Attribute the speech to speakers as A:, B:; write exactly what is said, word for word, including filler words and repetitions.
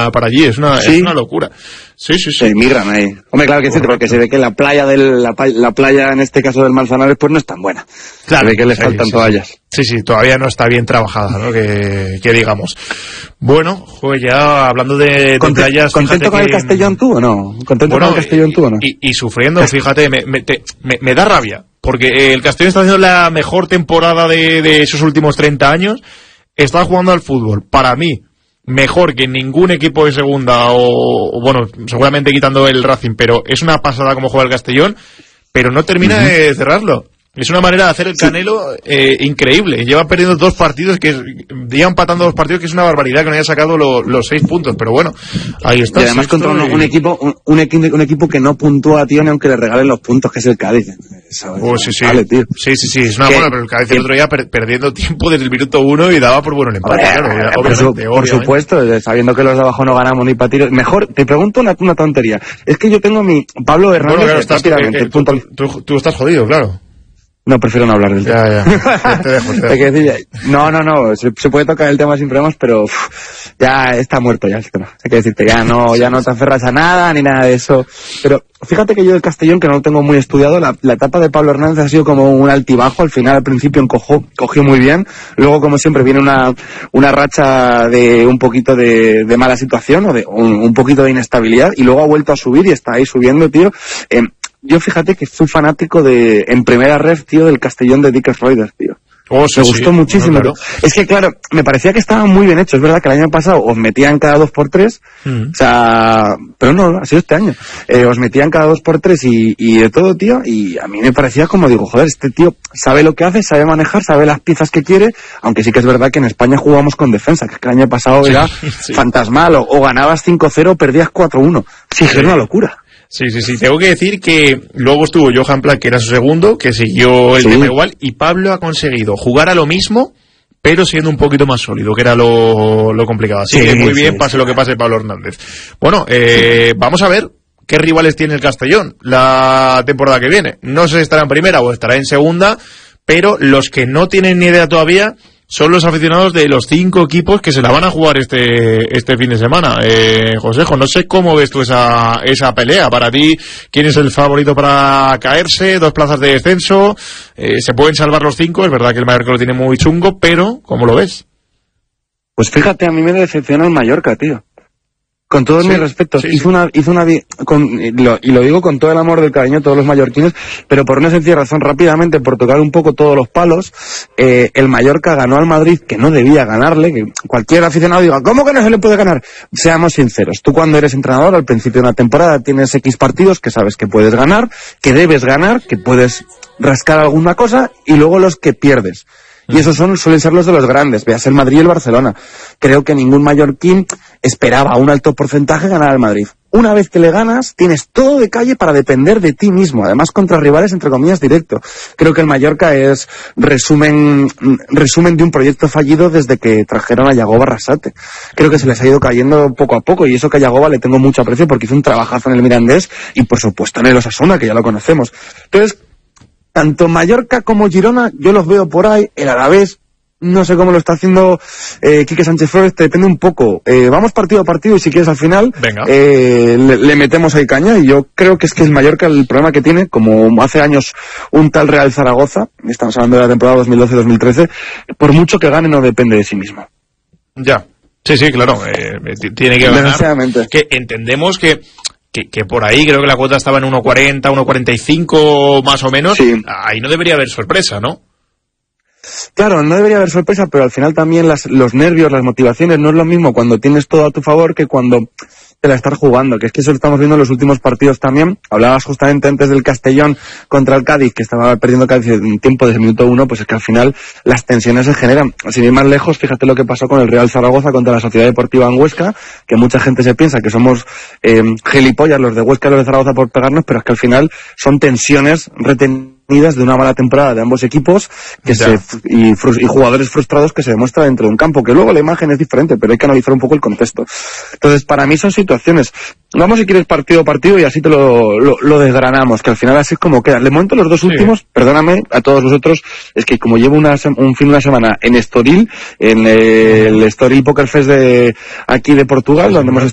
A: para, para allí, es una, ¿sí? Es una locura. Sí, sí, sí.
B: Se emigran ahí. Hombre, claro que sí, porque se ve que la playa del, la, la playa en este caso del Manzanares pues no es tan buena. Claro. Se ve que les sí, faltan
A: sí,
B: toallas.
A: Sí. sí, sí, todavía no está bien trabajada, ¿no? Que, que digamos. Bueno, pues ya hablando de, de playas...
B: ¿Contento con que... el Castellón tú o no? ¿Contento bueno, con el Castellón tú o no?
A: Y, y sufriendo, fíjate, me, me, te, me, me da rabia, porque el Castellón está haciendo la mejor temporada de, de esos últimos treinta años, está jugando al fútbol, para mí, mejor que ningún equipo de segunda, o, o bueno, seguramente quitando el Racing, pero es una pasada como juega el Castellón, pero no termina uh-huh. de cerrarlo. Es una manera de hacer el Canelo eh, increíble. Lleva perdiendo dos partidos, que es, lleva empatando dos partidos, que es una barbaridad que no haya sacado lo, los seis puntos. Pero bueno, ahí está.
B: Y además contra un, un equipo un, un, equipo, un equipo que no puntúa, tío, ni aunque le regalen los puntos, que es el Cádiz.
A: ¿Sabes? Oh, sí, sí. Vale, tío. sí, sí, sí. Es una buena, pero el Cádiz el otro día per, perdiendo tiempo desde el minuto uno y daba por bueno el empate. Claro,
B: claro, por, su, por supuesto, sabiendo que los de abajo no ganamos ni para tiros. Mejor, te pregunto una, una tontería. Es que yo tengo mi Pablo Hernández. Bueno, claro,
A: estás, eh, eh, tú, tú, tú estás jodido, claro.
B: No, prefiero no hablar del tema.
A: Ya, ya. Te dejo, te dejo.
B: Hay que decir, no, no, no, se, se puede tocar el tema sin problemas, pero uf, ya está muerto ya el tema. Hay que decirte, ya no, ya no te aferras a nada, ni nada de eso. Pero fíjate que yo del Castellón, que no lo tengo muy estudiado, la, la etapa de Pablo Hernández ha sido como un altibajo. Al final, al principio encojó, cogió muy bien. Luego, como siempre, viene una, una racha de un poquito de, de mala situación, o de un, un poquito de inestabilidad, y luego ha vuelto a subir y está ahí subiendo, tío. Eh, Yo fíjate que fui fanático de, en primera ref, tío, del Castellón de Dick Reuters, tío.
A: Oh, sí,
B: me gustó
A: sí.
B: muchísimo.
A: Bueno, claro.
B: Es que, claro, me parecía que estaban muy bien hechos. Es verdad que el año pasado os metían cada dos por tres. Mm. O sea, pero no, ha sido este año. Eh, os metían cada dos por tres y, y de todo, tío. Y a mí me parecía como, digo, joder, este tío sabe lo que hace, sabe manejar, sabe las piezas que quiere. Aunque sí que es verdad que en España jugamos con defensa, que, es que el año pasado sí, era sí. fantasmal. O, o ganabas cinco cero o perdías cuatro uno. Sí, sí, era una locura.
A: Sí, sí, sí. Tengo que decir que luego estuvo Johan Platt, que era su segundo, que siguió el sí. tema igual, y Pablo ha conseguido jugar a lo mismo, pero siendo un poquito más sólido, que era lo, lo complicado. Así sí, que muy bien, sí, pase sí. lo que pase Pablo Hernández. Bueno, eh, vamos a ver qué rivales tiene el Castellón la temporada que viene. No sé si estará en primera o estará en segunda, pero los que no tienen ni idea todavía son los aficionados de los cinco equipos que se la van a jugar este este fin de semana. Eh, Josejo, no sé cómo ves tú esa esa pelea. Para ti, ¿quién es el favorito para caerse? Dos plazas de descenso. Eh, se pueden salvar los cinco. Es verdad que el Mallorca lo tiene muy chungo, pero ¿cómo lo ves?
B: Pues fíjate, a mí me decepciona el Mallorca, tío. Con todos sí, mis respetos, sí, hizo sí. una, hizo una, con, y, lo, y lo digo con todo el amor del cariño de todos los mallorquines, pero por una sencilla razón, rápidamente, por tocar un poco todos los palos, eh, el Mallorca ganó al Madrid, que no debía ganarle, que cualquier aficionado diga, ¿cómo que no se le puede ganar? Seamos sinceros, tú cuando eres entrenador, al principio de una temporada, tienes X partidos que sabes que puedes ganar, que debes ganar, que puedes rascar alguna cosa, y luego los que pierdes. Y esos son, suelen ser los de los grandes, veas el Madrid y el Barcelona. Creo que ningún mallorquín esperaba un alto porcentaje ganar al Madrid. Una vez que le ganas, tienes todo de calle para depender de ti mismo, además contra rivales entre comillas directo. Creo que el Mallorca es resumen, resumen de un proyecto fallido desde que trajeron a Yagoba Arrasate. Creo que se les ha ido cayendo poco a poco, y eso que a Yagoba le tengo mucho aprecio porque hizo un trabajazo en el Mirandés y por supuesto en el Osasuna, que ya lo conocemos. Entonces, tanto Mallorca como Girona, yo los veo por ahí. El Alavés, no sé cómo lo está haciendo eh, Quique Sánchez Flores, te depende un poco. Eh, vamos partido a partido y si quieres al final eh, le, le metemos ahí caña. Y yo creo que es que el Mallorca, el problema que tiene, como hace años un tal Real Zaragoza, estamos hablando de la temporada dos mil doce dos mil trece, por mucho que gane no depende de sí mismo.
A: Ya, sí, sí, claro, eh, tiene que ganar. Que entendemos que... Que, que por ahí creo que la cuota estaba en uno cuarenta, uno cuarenta y cinco más o menos. Sí. Ahí no debería haber sorpresa, ¿no?
B: Claro, no debería haber sorpresa, pero al final también las, los nervios, las motivaciones, no es lo mismo cuando tienes todo a tu favor que cuando te la estás jugando, que es que eso lo estamos viendo en los últimos partidos también. Hablabas justamente antes del Castellón contra el Cádiz, que estaba perdiendo Cádiz en tiempo desde el minuto uno, pues es que al final las tensiones se generan. Sin ir más lejos, fíjate lo que pasó con el Real Zaragoza contra la Sociedad Deportiva en Huesca, que mucha gente se piensa que somos eh, gilipollas los de Huesca y los de Zaragoza por pegarnos, pero es que al final son tensiones retenidas de una mala temporada de ambos equipos que se, y, y jugadores frustrados que se demuestra dentro de un campo, que luego la imagen es diferente, pero hay que analizar un poco el contexto. Entonces, para mí son situaciones. Vamos, si quieres, partido a partido y así te lo, lo, lo desgranamos, que al final así es como queda. De momento los dos sí. últimos, perdóname a todos vosotros, es que como llevo una, un fin de una semana en Estoril, en el Estoril Poker Fest de aquí de Portugal, donde hemos